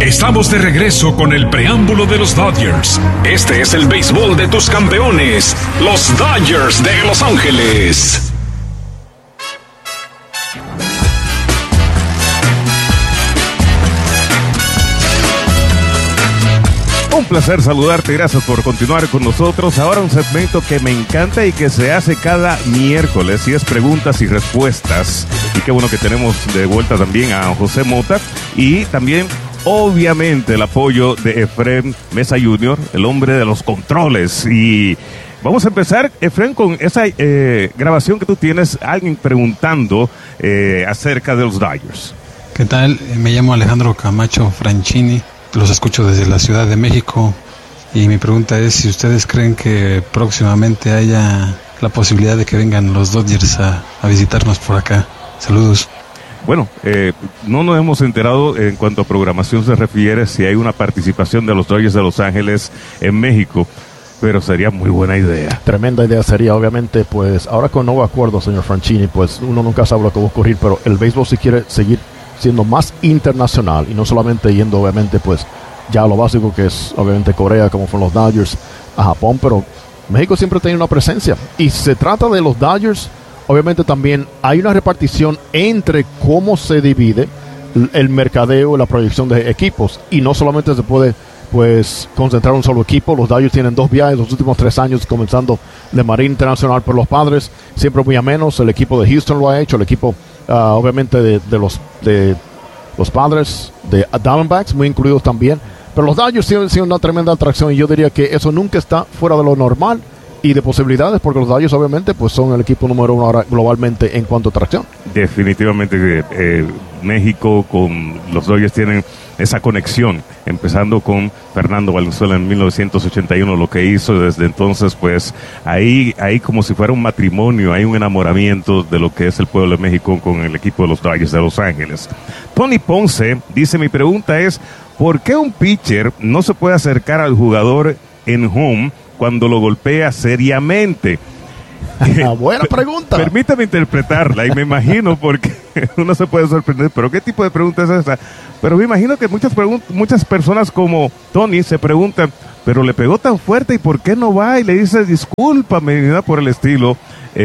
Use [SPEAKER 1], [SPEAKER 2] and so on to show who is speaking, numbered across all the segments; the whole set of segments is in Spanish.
[SPEAKER 1] Estamos de regreso con el preámbulo de los Dodgers. Este es el béisbol de tus campeones, los Dodgers de Los Ángeles.
[SPEAKER 2] Un placer saludarte, gracias por continuar con nosotros. Ahora un segmento que me encanta y que se hace cada miércoles, y es preguntas y respuestas. Y qué bueno que tenemos de vuelta también a José Mota y también, obviamente, el apoyo de Efren Mesa Jr., el hombre de los controles. Y vamos a empezar, Efren, con esa grabación que tú tienes, alguien preguntando acerca de los Dodgers.
[SPEAKER 3] ¿Qué tal? Me llamo Alejandro Camacho Franchini. Los escucho desde la Ciudad de México y mi pregunta es si ustedes creen que próximamente haya la posibilidad de que vengan los Dodgers a visitarnos por acá. Saludos.
[SPEAKER 2] Bueno, no nos hemos enterado en cuanto a programación se refiere si hay una participación de los Dodgers de Los Ángeles en México, pero sería muy buena idea.
[SPEAKER 4] Tremenda idea sería, obviamente, pues ahora con nuevo acuerdo, señor Franchini, pues uno nunca sabe lo que va a ocurrir, pero el béisbol si quiere seguir siendo más internacional y no solamente yendo obviamente pues ya a lo básico que es obviamente Corea como fueron los Dodgers, a Japón, pero México siempre tiene una presencia y se trata de los Dodgers. Obviamente también hay una repartición entre cómo se divide el mercadeo y la proyección de equipos y no solamente se puede pues concentrar un solo equipo. Los Dodgers tienen 2 viajes los últimos 3 años, comenzando de Marina Internacional por los Padres, siempre muy amenos. El equipo de Houston lo ha hecho, el equipo obviamente de los Padres, de Diamondbacks, muy incluidos también. Pero los Dodgers siguen siendo una tremenda atracción y yo diría que eso nunca está fuera de lo normal y de posibilidades, porque los Dodgers obviamente pues son el equipo número 1 ahora globalmente en cuanto a atracción. Definitivamente
[SPEAKER 2] México con los Dodgers tienen esa conexión, empezando con Fernando Valenzuela en 1981, lo que hizo desde entonces, pues ahí como si fuera un matrimonio, hay un enamoramiento de lo que es el pueblo de México con el equipo de los Dodgers de Los Ángeles. Tony Ponce dice, mi pregunta es, ¿por qué un pitcher no se puede acercar al jugador en home cuando lo golpea seriamente?
[SPEAKER 4] Buena pregunta.
[SPEAKER 2] Permítame interpretarla y me imagino porque uno se puede sorprender, pero ¿qué tipo de pregunta es esa? Pero me imagino que muchas personas como Tony se preguntan, pero le pegó tan fuerte y ¿por qué no va? Y le dice, discúlpame, nada por el estilo.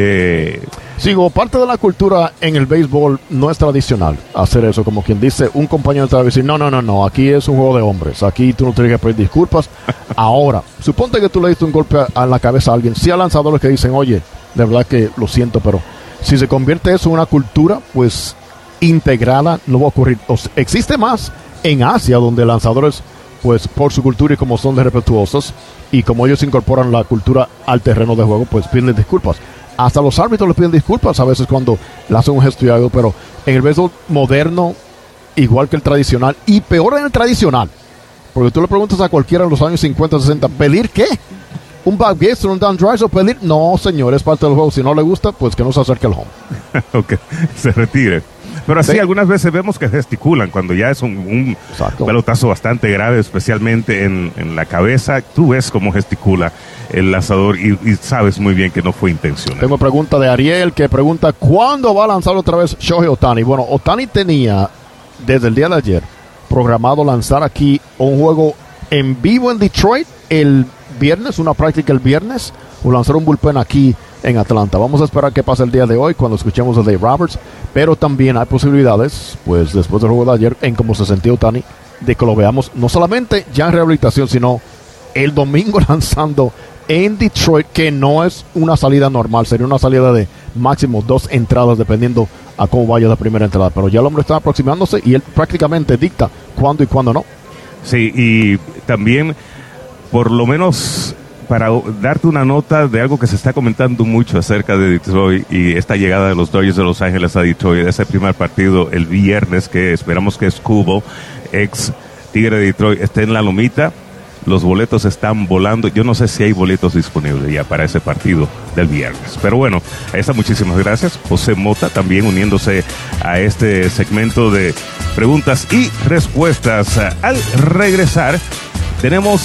[SPEAKER 4] Sigo, parte de la cultura en el béisbol no es tradicional hacer eso, como quien dice, un compañero te va a decir, no, aquí es un juego de hombres, aquí tú no tienes que pedir disculpas. Ahora, suponte que tú le diste un golpe a la cabeza a alguien, sí hay lanzadores que dicen, oye, de verdad que lo siento, pero si se convierte eso en una cultura, pues integrada, no va a ocurrir. Existe más en Asia, donde lanzadores, pues por su cultura y como son de respetuosos, y como ellos incorporan la cultura al terreno de juego, pues piden disculpas. Hasta los árbitros les piden disculpas a veces cuando le hacen un gesto y algo, pero en el béisbol moderno, igual que el tradicional, y peor en el tradicional, porque tú le preguntas a cualquiera en los años 50, 60, ¿pedir qué? ¿Un backgazer, un down drive o pedir? No, señor, es parte del juego. Si no le gusta, pues que no se acerque al home.
[SPEAKER 2] Ok, se retire. Pero así, algunas veces vemos que gesticulan cuando ya es un pelotazo bastante grave, especialmente en la cabeza. Tú ves cómo gesticula el lanzador y sabes muy bien que no fue intencional.
[SPEAKER 4] Tengo pregunta de Ariel que pregunta, ¿cuándo va a lanzar otra vez Shohei Ohtani? Bueno, Ohtani tenía desde el día de ayer programado lanzar aquí un juego en vivo en Detroit el viernes, una práctica el viernes, o lanzar un bullpen aquí en Atlanta. Vamos a esperar qué pasa el día de hoy cuando escuchemos a Dave Roberts, pero también hay posibilidades, pues después del juego de ayer, en cómo se sintió Ohtani, de que lo veamos no solamente ya en rehabilitación, sino el domingo lanzando en Detroit, que no es una salida normal, sería una salida de máximo 2 entradas dependiendo a cómo vaya la primera entrada, pero ya el hombre está aproximándose y él prácticamente dicta cuándo y cuándo no.
[SPEAKER 2] Sí, y también por lo menos para darte una nota de algo que se está comentando mucho acerca de Detroit y esta llegada de los Dodgers de Los Ángeles a Detroit, ese primer partido el viernes, que esperamos que Cubo, ex Tigre de Detroit, esté en la lomita. Los boletos están volando. Yo no sé si hay boletos disponibles ya para ese partido del viernes. Pero bueno, ahí está. Muchísimas gracias. José Mota también uniéndose a este segmento de preguntas y respuestas. Al regresar, tenemos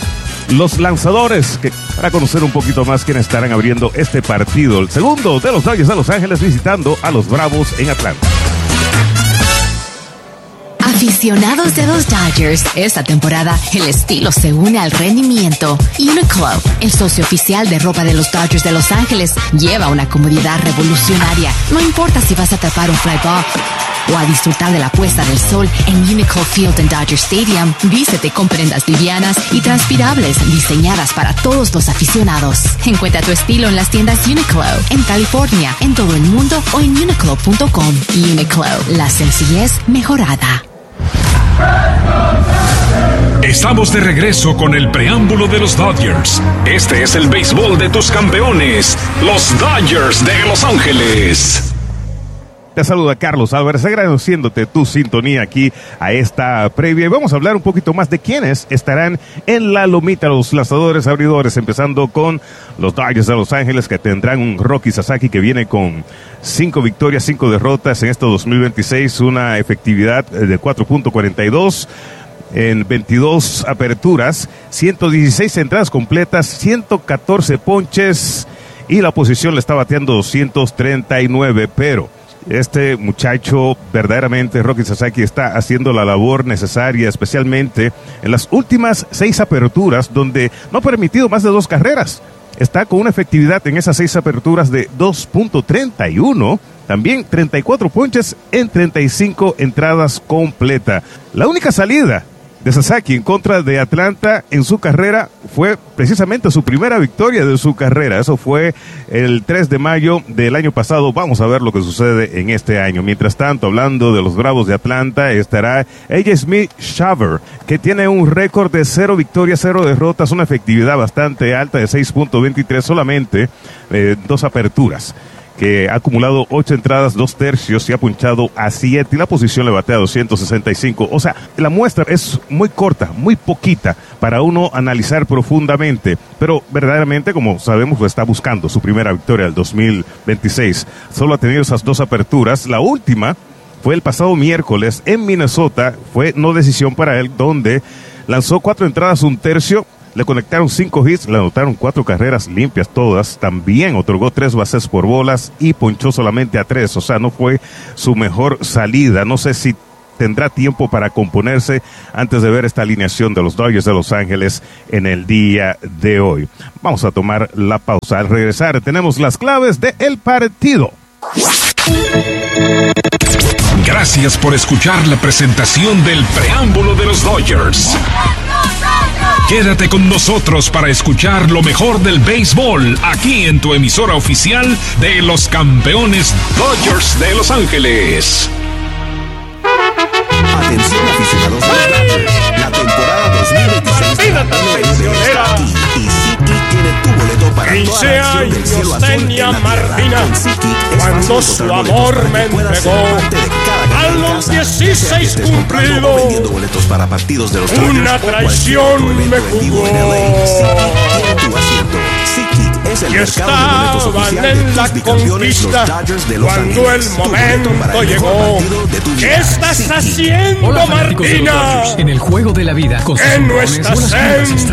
[SPEAKER 2] los lanzadores, que para conocer un poquito más quiénes estarán abriendo este partido, el segundo de los Dodgers de Los Ángeles visitando a los Bravos en Atlanta.
[SPEAKER 5] Aficionados de los Dodgers, esta temporada el estilo se une al rendimiento. Uniqlo, el socio oficial de ropa de los Dodgers de Los Ángeles, lleva una comodidad revolucionaria. No importa si vas a tapar un fly ball o a disfrutar de la puesta del sol en Uniqlo Field en Dodger Stadium. Vístete con prendas livianas y transpirables diseñadas para todos los aficionados. Encuentra tu estilo en las tiendas Uniqlo en California, en todo el mundo o en uniqlo.com. Uniqlo, la sencillez mejorada.
[SPEAKER 1] Estamos de regreso con el preámbulo de los Dodgers. Este es el béisbol de tus campeones, los Dodgers de Los Ángeles.
[SPEAKER 2] Te saluda Carlos Álvarez, agradeciéndote tu sintonía aquí a esta previa. Y vamos a hablar un poquito más de quiénes estarán en la lomita, los lanzadores abridores, empezando con los Dodgers de Los Ángeles, que tendrán un Roki Sasaki que viene con 5 victorias, 5 derrotas en este 2026, una efectividad de 4.42 en 22 aperturas, 116 entradas completas, 114 ponches y la oposición le está bateando 239, pero este muchacho, verdaderamente, Roki Sasaki, está haciendo la labor necesaria, especialmente en las últimas 6 aperturas, donde no ha permitido más de 2 carreras. Está con una efectividad en esas 6 aperturas de 2.31, también 34 ponches en 35 entradas completas. La única salida de Sasaki en contra de Atlanta en su carrera fue precisamente su primera victoria de su carrera. Eso fue el 3 de mayo del año pasado. Vamos a ver lo que sucede en este año. Mientras tanto, hablando de los Bravos de Atlanta, estará AJ Smith-Shawver, que tiene un récord de 0 victorias, 0 derrotas, una efectividad bastante alta de 6.23, solamente 2 aperturas, que ha acumulado 8 entradas, 2 tercios y ha punchado a 7 y la posición le batea a 265. O sea, la muestra es muy corta, muy poquita para uno analizar profundamente, pero verdaderamente, como sabemos, pues está buscando su primera victoria del 2026. Solo ha tenido esas 2 aperturas. La última fue el pasado miércoles en Minnesota, fue no decisión para él, donde lanzó 4 entradas, 1 tercio, le conectaron 5 hits, le anotaron 4 carreras limpias todas, también otorgó 3 bases por bolas y ponchó solamente a 3, o sea, no fue su mejor salida. No sé si tendrá tiempo para componerse antes de ver esta alineación de los Dodgers de Los Ángeles en el día de hoy. Vamos a tomar la pausa. Al regresar tenemos las claves del partido.
[SPEAKER 1] Gracias por escuchar la presentación del preámbulo de los Dodgers. Quédate con nosotros para escuchar lo mejor del béisbol aquí en tu emisora oficial de los campeones Dodgers de Los Ángeles.
[SPEAKER 6] Atención, aficionados de los Dodgers. La temporada 2026 de la MLB está aquí y SeatGeek tiene tu boleto para
[SPEAKER 7] 15
[SPEAKER 6] toda la acción del cielo azul
[SPEAKER 7] tenía
[SPEAKER 6] en la
[SPEAKER 7] Martina
[SPEAKER 6] tierra. Con SeatGeek es
[SPEAKER 7] cuando
[SPEAKER 6] fácil
[SPEAKER 7] su
[SPEAKER 6] encontrar
[SPEAKER 7] amor
[SPEAKER 6] boletos para
[SPEAKER 7] me
[SPEAKER 6] que puedas ser
[SPEAKER 7] entregó.
[SPEAKER 6] parte de cada
[SPEAKER 7] A
[SPEAKER 6] carrera en
[SPEAKER 7] los
[SPEAKER 6] casa,
[SPEAKER 7] 16
[SPEAKER 6] ya sea que estés comprando
[SPEAKER 7] cumplido.
[SPEAKER 6] o vendiendo boletos para partidos de los Dodgers
[SPEAKER 7] Una
[SPEAKER 6] o cualquier
[SPEAKER 7] traición
[SPEAKER 6] otro evento
[SPEAKER 7] me
[SPEAKER 6] en vivo
[SPEAKER 7] jugó.
[SPEAKER 6] en LA. SeatGeek tiene tu asiento. SeatGeek es el
[SPEAKER 7] Y
[SPEAKER 6] mercado de boletos
[SPEAKER 7] estaban
[SPEAKER 6] oficial de
[SPEAKER 7] en la
[SPEAKER 6] tus bicampeones, los
[SPEAKER 7] conquista
[SPEAKER 6] Dodgers de Los
[SPEAKER 7] cuando
[SPEAKER 6] Ángeles.
[SPEAKER 7] el
[SPEAKER 6] Tu boleto para
[SPEAKER 7] momento
[SPEAKER 6] el mejor
[SPEAKER 7] llegó.
[SPEAKER 6] partido de tu vida.
[SPEAKER 7] ¿Qué estás
[SPEAKER 6] SeatGeek.
[SPEAKER 7] haciendo,
[SPEAKER 8] Hola, fanáticos de los
[SPEAKER 7] Martina?
[SPEAKER 8] Dodgers. En el juego de la vida, con sus
[SPEAKER 7] ¿Qué no
[SPEAKER 8] honrones,
[SPEAKER 7] estás
[SPEAKER 8] buenas vibras y
[SPEAKER 7] en